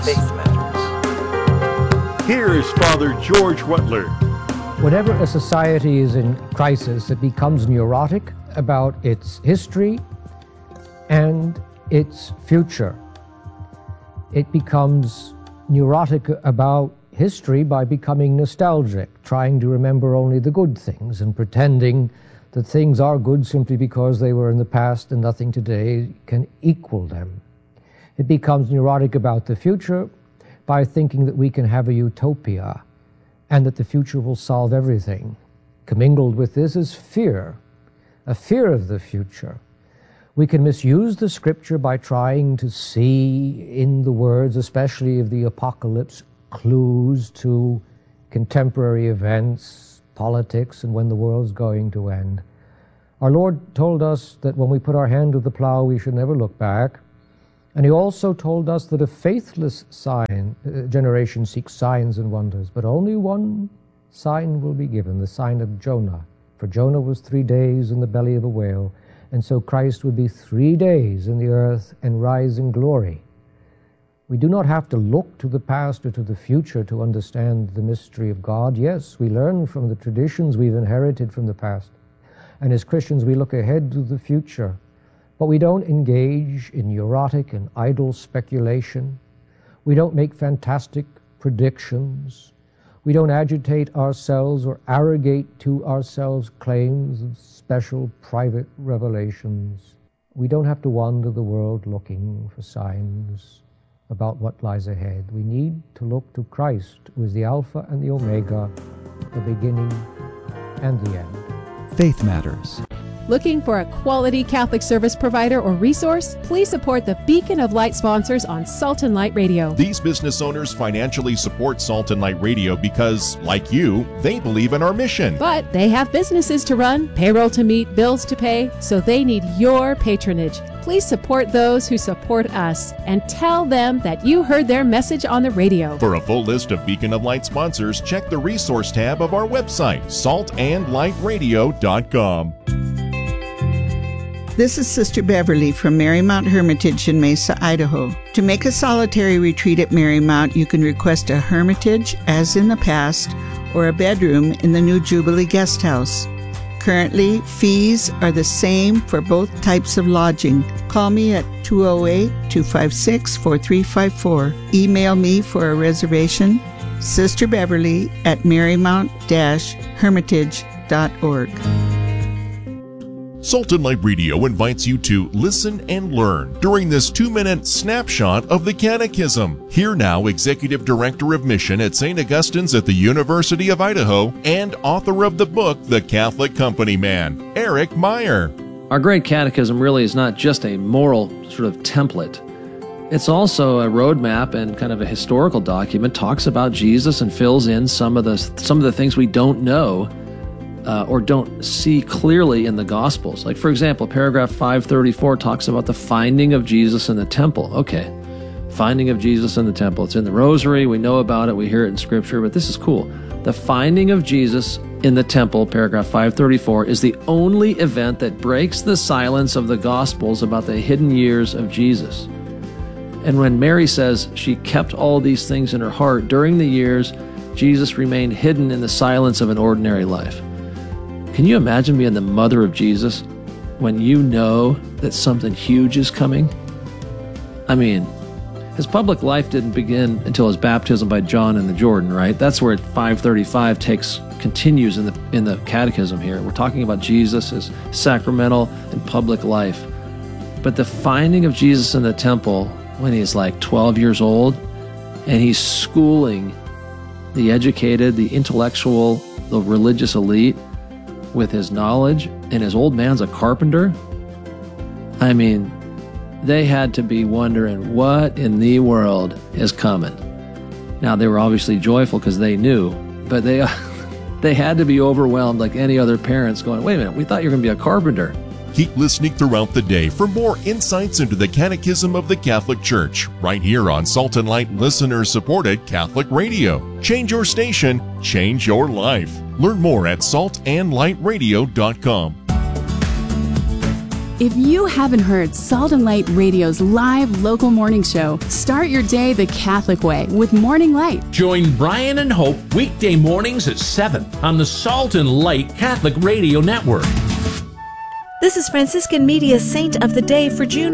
Faith Matters. Here is Father George Wetler. Whenever a society is in crisis, it becomes neurotic about its history and its future. It becomes neurotic about history by becoming nostalgic, trying to remember only the good things and pretending that things are good simply because they were in the past and nothing today can equal them. It becomes neurotic about the future by thinking that we can have a utopia and that the future will solve everything. Commingled with this is fear, a fear of the future. We can misuse the scripture by trying to see in the words, especially of the apocalypse, clues to contemporary events, politics, and when the world's going to end. Our Lord told us that when we put our hand to the plow, we should never look back. And he also told us that a faithless generation seeks signs and wonders, but only one sign will be given, the sign of Jonah. For Jonah was 3 days in the belly of a whale, and so Christ would be 3 days in the earth and rise in glory. We do not have to look to the past or to the future to understand the mystery of God. Yes, we learn from the traditions we've inherited from the past. And as Christians, we look ahead to the future. But we don't engage in neurotic and idle speculation. We don't make fantastic predictions. We don't agitate ourselves or arrogate to ourselves claims of special private revelations. We don't have to wander the world looking for signs about what lies ahead. We need to look to Christ, who is the Alpha and the Omega, the beginning and the end. Faith Matters. Looking for a quality Catholic service provider or resource? Please support the Beacon of Light sponsors on Salt and Light Radio. These business owners financially support Salt and Light Radio because, like you, they believe in our mission. But they have businesses to run, payroll to meet, bills to pay, so they need your patronage. Please support those who support us and tell them that you heard their message on the radio. For a full list of Beacon of Light sponsors, check the resource tab of our website, saltandlightradio.com. This is Sister Beverly from Marymount Hermitage in Mesa, Idaho. To make a solitary retreat at Marymount, you can request a hermitage, as in the past, or a bedroom in the new Jubilee Guest House. Currently, fees are the same for both types of lodging. Call me at 208-256-4354. Email me for a reservation, sisterbeverly@marymount-hermitage.org. Salt and Light Radio invites you to listen and learn during this 2-minute snapshot of the Catechism. Here now, Executive Director of Mission at St. Augustine's at the University of Idaho and author of the book, The Catholic Company Man, Eric Meyer. Our Great Catechism really is not just a moral sort of template. It's also a roadmap and kind of a historical document, talks about Jesus and fills in some of the things we don't know or don't see clearly in the Gospels. Like, for example, paragraph 534 talks about the finding of Jesus in the temple. Okay, finding of Jesus in the temple. It's in the Rosary. We know about it. We hear it in Scripture, but this is cool. The finding of Jesus in the temple, paragraph 534, is the only event that breaks the silence of the Gospels about the hidden years of Jesus. And when Mary says she kept all these things in her heart, during the years, Jesus remained hidden in the silence of an ordinary life. Can you imagine being the mother of Jesus when you know that something huge is coming? I mean, his public life didn't begin until his baptism by John in the Jordan, right? That's where 535 continues in the Catechism here. We're talking about Jesus, his sacramental and public life. But the finding of Jesus in the temple when he's like 12 years old, and he's schooling the educated, the intellectual, the religious elite with his knowledge, and his old man's a carpenter. I mean, they had to be wondering what in the world is coming. Now, they were obviously joyful because they knew, but they had to be overwhelmed like any other parents going, wait a minute, we thought you were going to be a carpenter. Keep listening throughout the day for more insights into the Catechism of the Catholic Church, right here on Salt and Light listener-supported Catholic Radio. Change your station, change your life. Learn more at saltandlightradio.com. If you haven't heard Salt and Light Radio's live local morning show, start your day the Catholic way with Morning Light. Join Brian and Hope weekday mornings at 7 on the Salt and Light Catholic Radio Network. This is Franciscan Media's Saint of the Day for June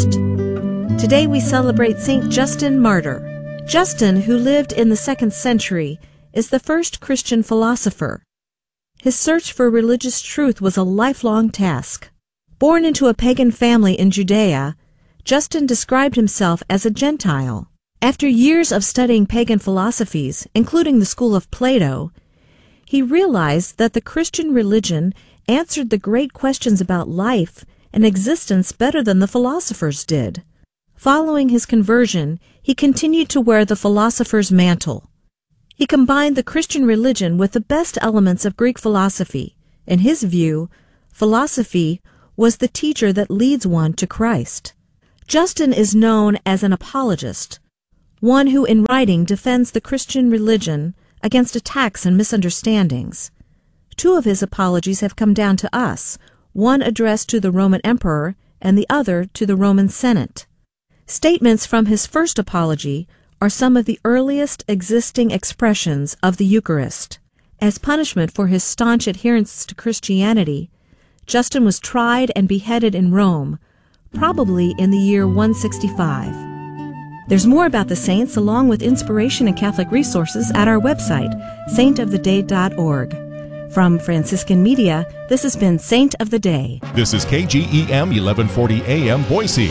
1st. Today we celebrate Saint Justin Martyr. Justin, who lived in the 2nd century, is the first Christian philosopher. His search for religious truth was a lifelong task. Born into a pagan family in Judea, Justin described himself as a Gentile. After years of studying pagan philosophies, including the school of Plato, he realized that the Christian religion answered the great questions about life and existence better than the philosophers did. Following his conversion, he continued to wear the philosopher's mantle. He combined the Christian religion with the best elements of Greek philosophy. In his view, philosophy was the teacher that leads one to Christ. Justin is known as an apologist, one who in writing defends the Christian religion against attacks and misunderstandings. 2 of his apologies have come down to us, one addressed to the Roman Emperor and the other to the Roman Senate. Statements from his first apology are some of the earliest existing expressions of the Eucharist. As punishment for his staunch adherence to Christianity, Justin was tried and beheaded in Rome, probably in the year 165. There's more about the saints along with inspiration and Catholic resources at our website, saintoftheday.org. From Franciscan Media, this has been Saint of the Day. This is KGEM 1140 AM Boise,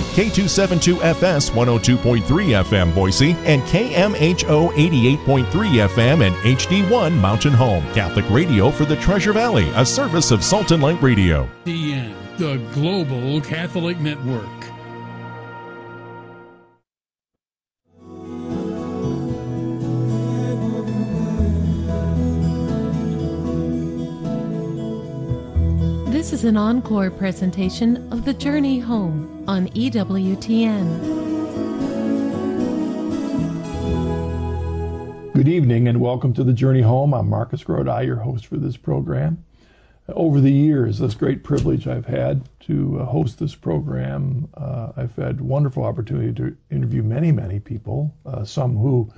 K272FS 102.3 FM Boise, and KMHO 88.3 FM and HD1 Mountain Home. Catholic radio for the Treasure Valley, a service of Salt and Light Radio. CN, the Global Catholic Network. This is an encore presentation of The Journey Home on EWTN. Good evening and welcome to The Journey Home. I'm Marcus Grodi, your host for this program. Over the years, this great privilege I've had to host this program, I've had wonderful opportunity to interview many, many people, some who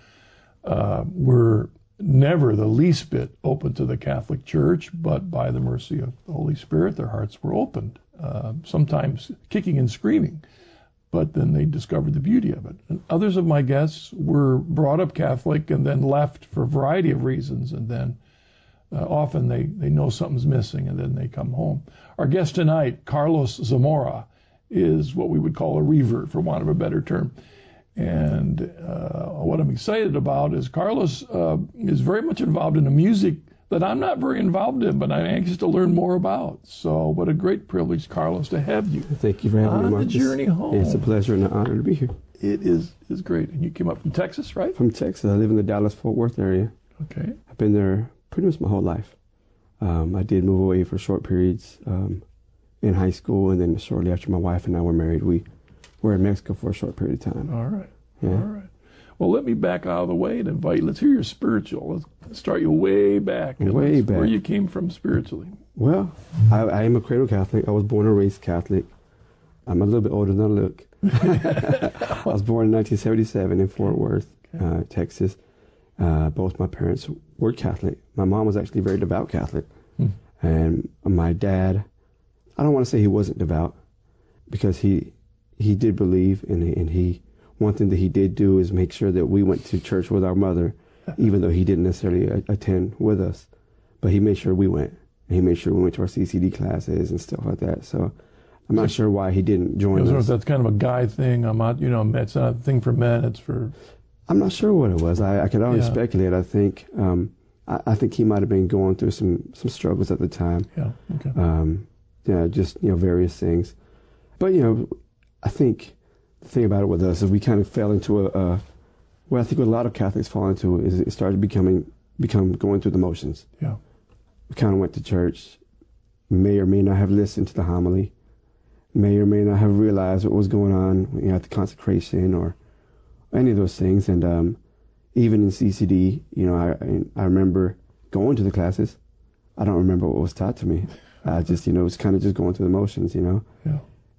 were never the least bit open to the Catholic Church, but by the mercy of the Holy Spirit, their hearts were opened, sometimes kicking and screaming, but then they discovered the beauty of it. And others of my guests were brought up Catholic and then left for a variety of reasons, and then often they know something's missing and then they come home. Our guest tonight, Carlos Zamora, is what we would call a revert, for want of a better term. And what I'm excited about is Carlos is very much involved in the music that I'm not very involved in, but I'm anxious to learn more about. So what a great privilege, Carlos, to have you. Thank you for having me, Marcus. On the journey home. It's a pleasure and an honor to be here. It is great. And you came up from Texas, right? From Texas. I live in the Dallas-Fort Worth area. Okay. I've been there pretty much my whole life. I did move away for short periods in high school, and then shortly after my wife and I were married, we were in Mexico for a short period of time. All right. Yeah. All right. Well, let me back out of the way and invite, let's hear your spiritual. Let's start you way back. Way back. Where you came from spiritually. Well, I am a cradle Catholic. I was born and raised Catholic. I'm a little bit older than I look. I was born in 1977 in Fort Worth, Texas. Both my parents were Catholic. My mom was actually a very devout Catholic. And my dad, I don't want to say he wasn't devout, because he did believe, and he one thing that he did do is make sure that we went to church with our mother, even though he didn't necessarily attend with us. But he made sure we went. And he made sure we went to our CCD classes and stuff like that. So I'm not sure why he didn't join us. That's kind of a guy thing. I'm not, it's not a thing for men. It's for. I'm not sure what it was. I could only speculate. I think I think he might have been going through some struggles at the time. Yeah. Okay. Just various things. But I think the thing about it with us is we kind of fell into what I think what a lot of Catholics fall into is it started become going through the motions. Yeah. We kind of went to church, may or may not have listened to the homily, may or may not have realized what was going on at the consecration or any of those things. And even in CCD, I remember going to the classes. I don't remember what was taught to me. I just, it was kind of just going through the motions, Yeah.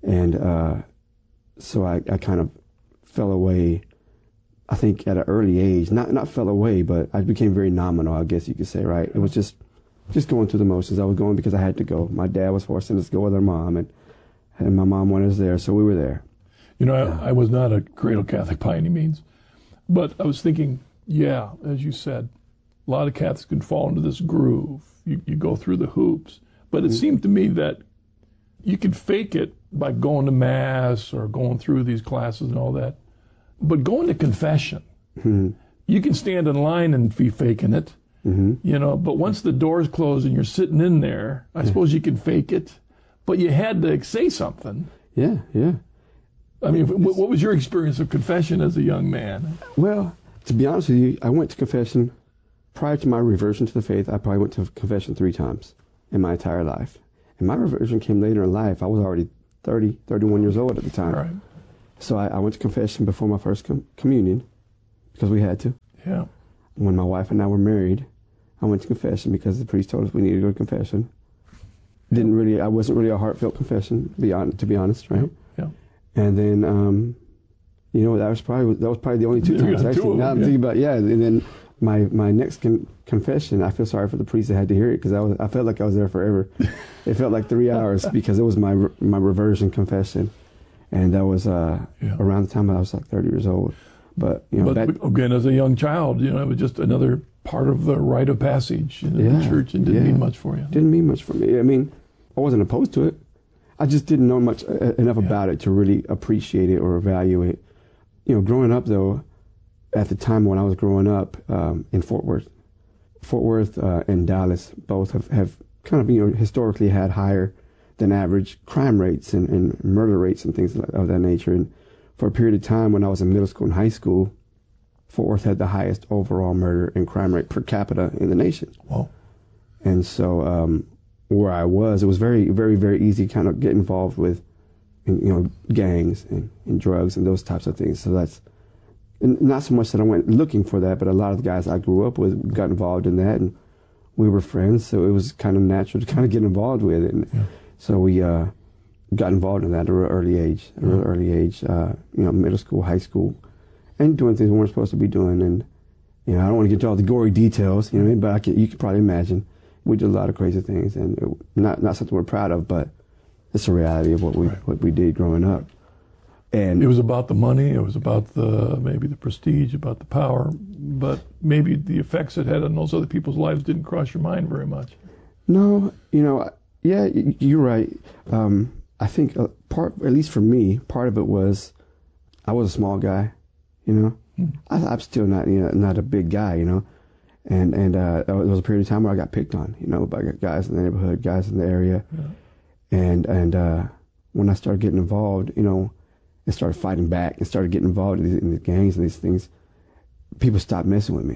And so I kind of fell away, I think, at an early age. Not fell away, but I became very nominal, I guess you could say, right? It was just going through the motions. I was going because I had to go. My dad was forcing us to go with our mom, and my mom wanted us there, so we were there. You know, I was not a cradle Catholic by any means, but I was thinking, yeah, as you said, a lot of Catholics can fall into this groove. You go through the hoops. But it seemed to me that you could fake it by going to Mass or going through these classes and all that. But going to confession, you can stand in line and be faking it, you know, but once the doors close and you're sitting in there, I suppose you can fake it. But you had to say something. Yeah. I mean, what was your experience of confession as a young man? Well, to be honest with you, I went to confession. Prior to my reversion to the faith, I probably went to confession 3 times in my entire life. And my reversion came later in life. I was already 31 years old at the time. Right. So I went to confession before my first communion because we had to. Yeah. When my wife and I were married, I went to confession because the priest told us we needed to go to confession. I wasn't really a heartfelt confession, to be honest, right? Yeah. And then, you know, that was probably the only 2 times. Actually, now I'm thinking about, and then my next confession, I feel sorry for the priest that had to hear it because I felt like I was there forever. It felt like 3 hours because it was my reversion confession, and that was around the time I was like 30 years old. But you know, again, as a young child, you know, it was just another part of the rite of passage in the church, and didn't mean much for you. Didn't mean much for me. I mean, I wasn't opposed to it. I just didn't know much enough about it to really appreciate it or evaluate. You know, growing up though, at the time when I was growing up in Fort Worth and Dallas both have kind of, you know, historically had higher than average crime rates and murder rates and things of that nature. And for a period of time when I was in middle school and high school, Fort Worth had the highest overall murder and crime rate per capita in the nation. Wow. And so where I was, it was very, very, very easy to kind of get involved with, you know, gangs and drugs and those types of things. So that's not so much that I went looking for that, but a lot of the guys I grew up with got involved in that, and we were friends, so it was kind of natural to kind of get involved with it. And so we got involved in that at an early age, you know, middle school, high school, and doing things we weren't supposed to be doing. And, you know, I don't want to get into all the gory details, you know what I mean, but you can probably imagine we did a lot of crazy things, and not something we're proud of, but it's a reality of what we did growing up. And it was about the money, it was about maybe the prestige, about the power, but maybe the effects it had on those other people's lives didn't cross your mind very much. No, you know, yeah, you're right. I think at least for me, part of it was I was a small guy, you know. I'm still not a big guy, you know. And there was a period of time where I got picked on, you know, by guys in the neighborhood, guys in the area. Yeah. And when I started getting involved, you know, and started fighting back and started getting involved in the gangs and these things, people stopped messing with me.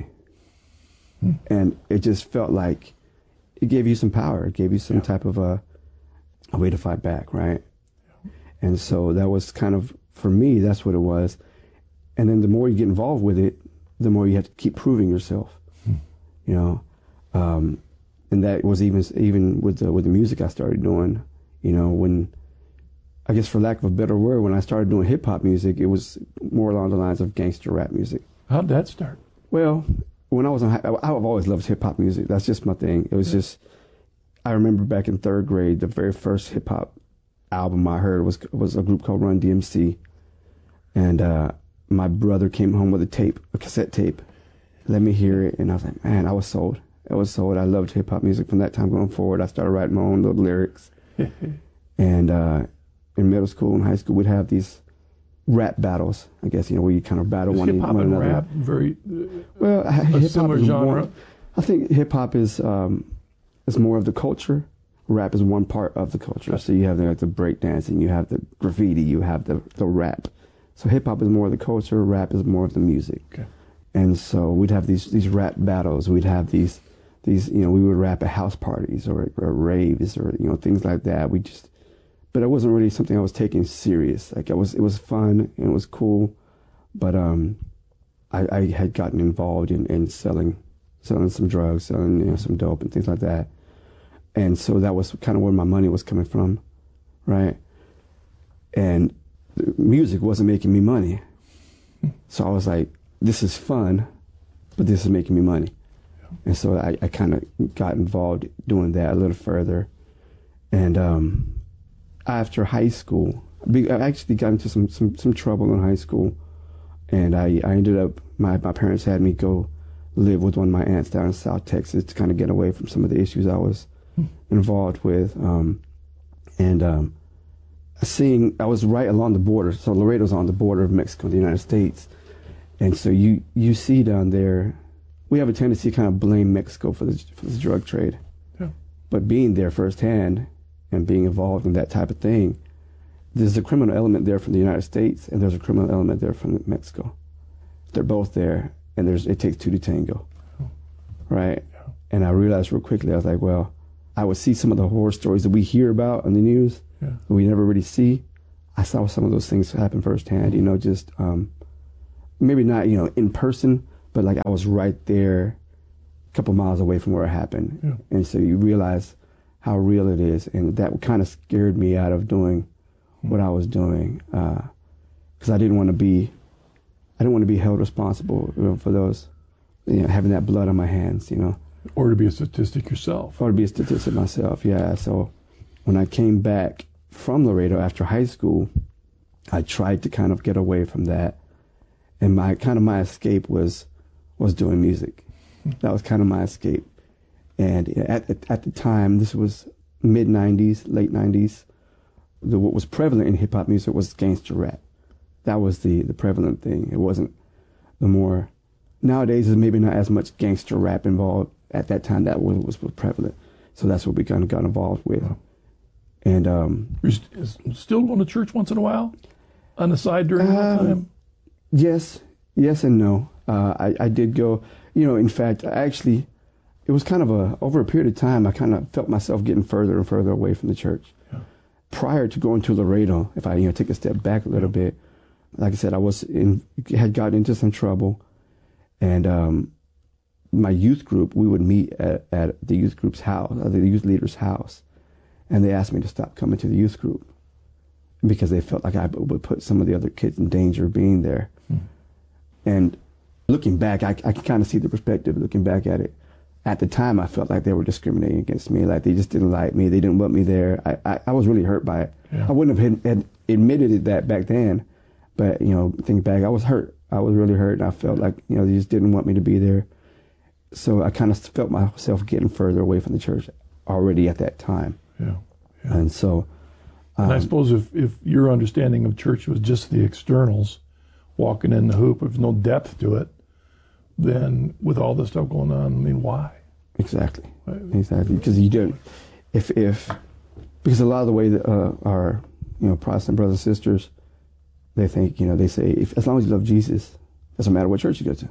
And it just felt like it gave you some power. It gave you some type of a way to fight back, right? And so that was kind of, for me, that's what it was. And then the more you get involved with it, the more you have to keep proving yourself, you know. And that was even with the music I started doing, you know, when, I guess for lack of a better word, when I started doing hip-hop music, it was more along the lines of gangster rap music. How'd that start? Well, when I was I've always loved hip-hop music. That's just my thing. It was just, I remember back in 3rd grade, the very first hip-hop album I heard was a group called Run DMC. And my brother came home with a cassette tape, let me hear it, and I was like, man, I was sold. I loved hip-hop music from that time going forward. I started writing my own little lyrics. And in middle school and high school, we'd have these rap battles, I guess, you know, where you kind of battle one another. Hip-hop and rap, very hip-hop similar genre? I think hip-hop is more of the culture. Rap is one part of the culture. So you have the breakdancing, you have the graffiti, you have the rap. So hip-hop is more of the culture, rap is more of the music. Okay. And so we'd have these rap battles. We'd have these, you know, we would rap at house parties or raves or, you know, things like that. But it wasn't really something I was taking serious. Like it was fun and it was cool, but I had gotten involved in selling some drugs, selling, you know, some dope and things like that, and so that was kind of where my money was coming from, right? and the music wasn't making me money. So I was like, this is fun, but this is making me money. And so I kind of got involved doing that a little further. And after high school, I actually got into some trouble in high school. And I ended up, my parents had me go live with one of my aunts down in South Texas to kind of get away from some of the issues I was involved with. I was right along the border. So Laredo's on the border of Mexico and the United States. And so you see down there, we have a tendency to kind of blame Mexico for this drug trade. Yeah. But being there firsthand and being involved in that type of thing, there's a criminal element there from the United States and there's a criminal element there from Mexico. They're both there, and it takes two to tango, right? Yeah. And I realized real quickly, I was like, well, I would see some of the horror stories that we hear about on the news, that we never really see. I saw some of those things happen firsthand, just maybe not, in person, but like I was right there a couple miles away from where it happened. Yeah. And so you realize how real it is. And that kind of scared me out of doing what I was doing, because I didn't want to be held responsible for those, having that blood on my hands, Or to be a statistic yourself. Or to be a statistic myself, yeah. So when I came back from Laredo after high school, I tried to kind of get away from that. And my escape was doing music. That was kind of my escape. And at the time, this was mid-'90s, late 90s, what was prevalent in hip-hop music was gangster rap. That was the prevalent thing. It wasn't the more... Nowadays, there's maybe not as much gangster rap involved. At that time, that was prevalent. So that's what we kind of got involved with. And you're still going to church once in a while? On the side during that time? Yes and no. I did go, in fact, it was kind of over a period of time, I kind of felt myself getting further and further away from the church. Yeah. Prior to going to Laredo, if I take a step back a little bit, like I said, had gotten into some trouble, and my youth group, we would meet at the youth group's house, the youth leader's house, and they asked me to stop coming to the youth group because they felt like I would put some of the other kids in danger being there. And looking back, I can kind of see the perspective looking back at it. At the time, I felt like they were discriminating against me, like they just didn't like me, they didn't want me there. I was really hurt by it. Yeah. I wouldn't have had admitted that back then, but, thinking back, I was hurt. I was really hurt, and I felt like, they just didn't want me to be there. So I kind of felt myself getting further away from the church already at that time. Yeah. And so... and I suppose if your understanding of church was just the externals, walking in the hoop, with no depth to it, then with all this stuff going on, why? Exactly. Because you don't... Because a lot of the way that our, Protestant brothers and sisters, they think, they say, as long as you love Jesus, it doesn't matter what church you go to.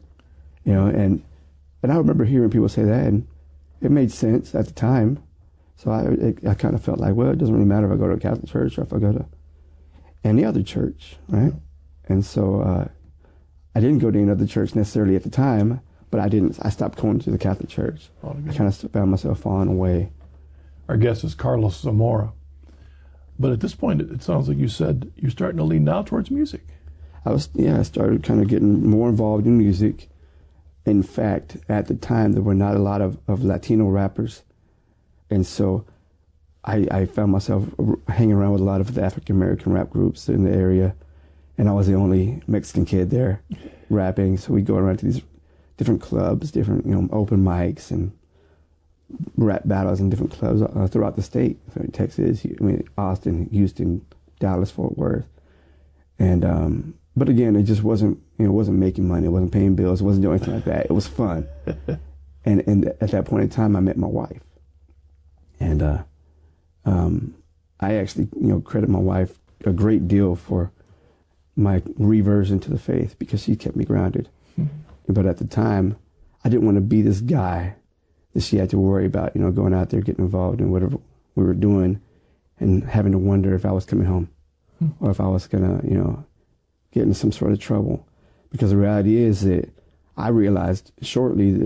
And I remember hearing people say that, and it made sense at the time. So I kind of felt like, well, it doesn't really matter if I go to a Catholic church or if I go to any other church, right? And so I didn't go to any other church necessarily at the time, but I stopped going to the Catholic church. I kind of found myself falling away. Our guest is Carlos Zamora. But at this point, it sounds like you said you're starting to lean now towards music. I started kind of getting more involved in music. In fact, at the time, there were not a lot of Latino rappers. And so I found myself hanging around with a lot of the African-American rap groups in the area. And I was the only Mexican kid there rapping. So we'd go around to these different clubs, different, open mics and rap battles in different clubs throughout the state. So Texas, Austin, Houston, Dallas, Fort Worth. And, but again, it just wasn't, it wasn't making money. It wasn't paying bills. It wasn't doing anything like that. It was fun. And at that point in time, I met my wife. And I actually, credit my wife a great deal for my reversion to the faith because she kept me grounded. Mm-hmm. But at the time, I didn't want to be this guy that she had to worry about, going out there, getting involved in whatever we were doing and having to wonder if I was coming home or if I was going to, get into some sort of trouble. Because the reality is that I realized shortly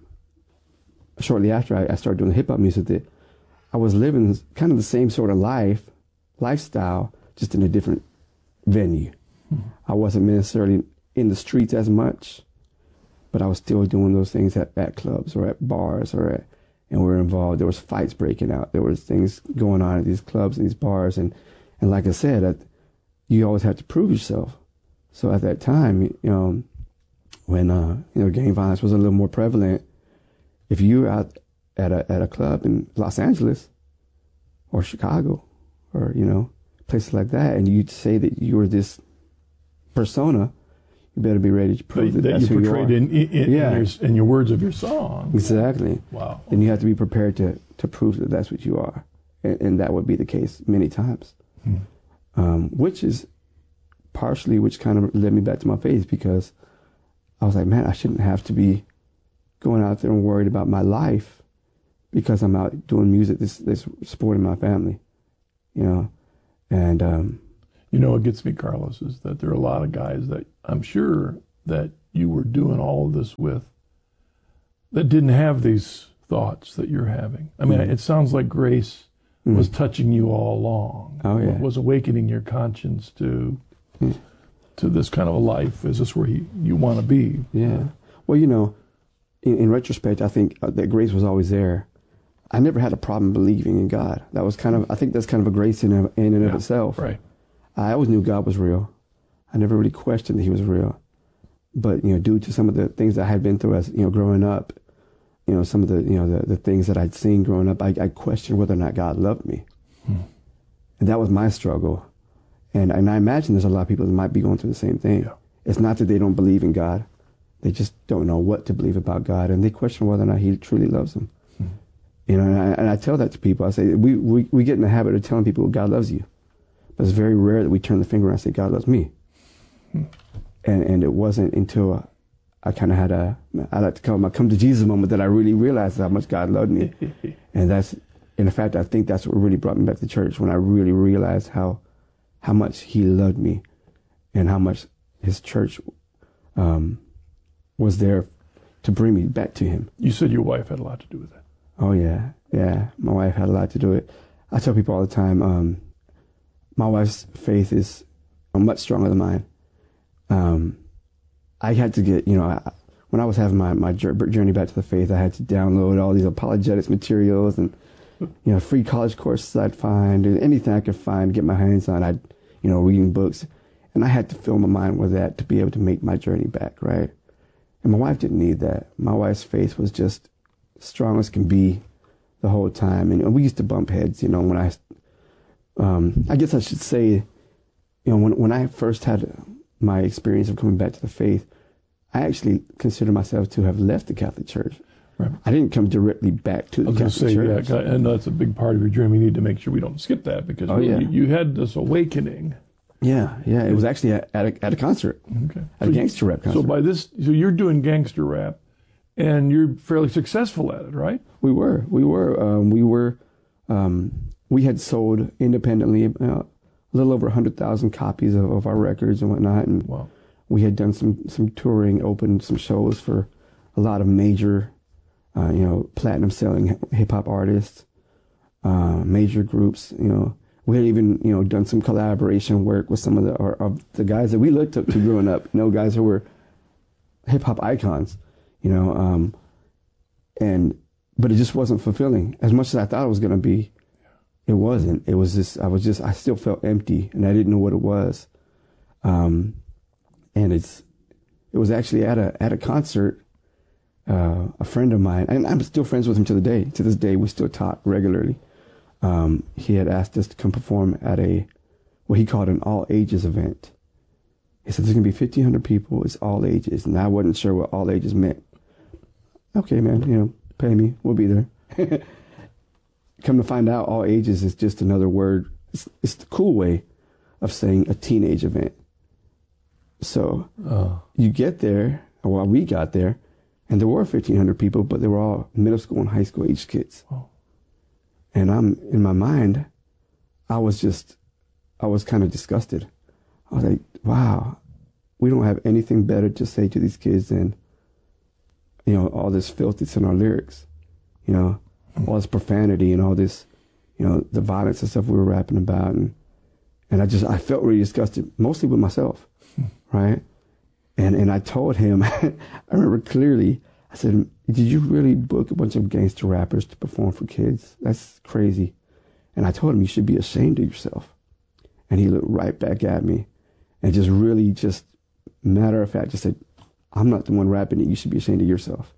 after I started doing hip-hop music that I was living kind of the same sort of lifestyle, just in a different venue. I wasn't necessarily in the streets as much, but I was still doing those things at clubs or at bars and we were involved. There was fights breaking out. There was things going on at these clubs and these bars. And like I said, you always have to prove yourself. So at that time, when gang violence was a little more prevalent, if you were out at a club in Los Angeles or Chicago or, places like that, and you'd say that you were this persona, you better be ready to prove that that's who you are. in your words of your song. Exactly. Wow. And you have to be prepared to prove that that's what you are. And that would be the case many times. Which kind of led me back to my faith, because I was like, man, I shouldn't have to be going out there and worried about my life because I'm out doing music that's supporting my family, And what gets me, Carlos, is that there are a lot of guys that I'm sure that you were doing all of this with that didn't have these thoughts that you're having. I mean, it sounds like grace was touching you all along. Oh, yeah. Was awakening your conscience to this kind of a life. Is this where you want to be? Yeah. Well, in retrospect, I think that grace was always there. I never had a problem believing in God. That was I think that's kind of a grace in and of itself. Right. I always knew God was real. I never really questioned that he was real. But, due to some of the things I had been through as, growing up, some of the things that I'd seen growing up, I questioned whether or not God loved me. And that was my struggle. And I imagine there's a lot of people that might be going through the same thing. Yeah. It's not that they don't believe in God. They just don't know what to believe about God. And they question whether or not he truly loves them. And I tell that to people. I say, we get in the habit of telling people God loves you. But it's very rare that we turn the finger and say, God loves me. And it wasn't until I kind of had I like to call it my come to Jesus moment that I really realized how much God loved me. And in fact, I think that's what really brought me back to church, when I really realized how much he loved me and how much his church was there to bring me back to him. You said your wife had a lot to do with that. Oh, yeah. Yeah, my wife had a lot to do with it. I tell people all the time, my wife's faith is much stronger than mine. I had to get, when I was having my journey back to the faith, I had to download all these apologetics materials and, free college courses I'd find, and anything I could find, get my hands on. I'd, reading books. And I had to fill my mind with that to be able to make my journey back, right? And my wife didn't need that. My wife's faith was just strong as can be the whole time. And we used to bump heads, when I guess I should say, when I first had my experience of coming back to the faith, I actually consider myself to have left the Catholic Church. Right. I didn't come directly back to the Catholic Church. Yeah, and that's a big part of your journey. We need to make sure we don't skip that, because you had this awakening. Yeah. It was actually at a concert, at a gangster rap concert. So you're doing gangster rap, and you're fairly successful at it, right? We were. We had sold independently a little over 100,000 copies of our records and whatnot, and we had done some touring, opened some shows for a lot of major, platinum selling hip hop artists, major groups. We had even done some collaboration work with some of the guys that we looked up to growing up. Guys who were hip hop icons. But it just wasn't fulfilling as much as I thought it was going to be. It wasn't. It was just, I still felt empty, and I didn't know what it was. And it was actually at a concert, a friend of mine, and I'm still friends with him to this day, we still talk regularly. He had asked us to come perform at what he called an all ages event. He said, there's going to be 1,500 people. It's all ages. And I wasn't sure what all ages meant. Okay, man, pay me. We'll be there. Come to find out, all ages is just another word. It's the cool way of saying a teenage event. So you get there, well, we got there, and there were 1,500 people, but they were all middle school and high school age kids. Oh. And in my mind, I was kind of disgusted. I was like, wow, we don't have anything better to say to these kids than, all this filth that's in our lyrics, all this profanity and all this, the violence and stuff we were rapping about. And I felt really disgusted, mostly with myself, right? And I told him, I remember clearly, I said, did you really book a bunch of gangster rappers to perform for kids? That's crazy. And I told him, you should be ashamed of yourself. And he looked right back at me and just really just matter of fact just said, I'm not the one rapping it. You should be ashamed of yourself.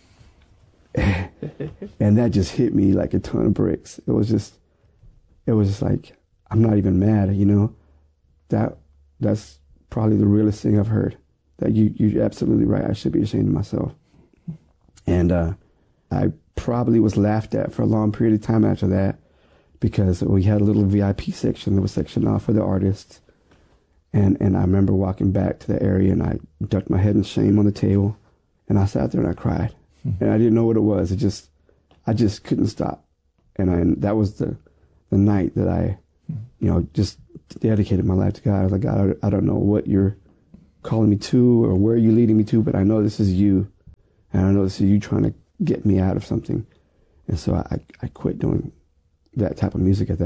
And that just hit me like a ton of bricks. It was just like, I'm not even mad, you know. That's probably the realest thing I've heard. That you're absolutely right. I should be ashamed of myself. And I probably was laughed at for a long period of time after that, because we had a little VIP section that was sectioned off for the artists. And I remember walking back to the area, and I ducked my head in shame on the table, and I sat there and I cried. And I didn't know what it was. I just couldn't stop. And that was the night that I, you know, just dedicated my life to God. I was like, God, I don't know what you're calling me to or where you're leading me to, but I know this is you. And I know this is you trying to get me out of something. And so I quit doing that type of music at